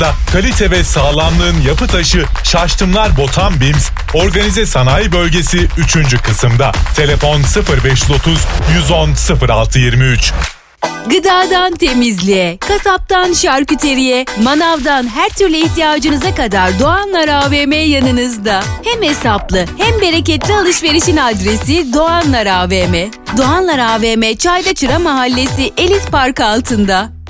kalite ve sağlamlığın yapı taşı Şaştımlar Botan Bims Organize Sanayi Bölgesi 3. kısımda. Telefon 0530 110 0623. Gıdadan temizliğe, kasaptan şarküteriye, manavdan her türlü ihtiyacınıza kadar Doğanlar AVM yanınızda. Hem hesaplı hem bereketli alışverişin adresi Doğanlar AVM. Doğanlar AVM Çaydaçıra Mahallesi Elis Park altında.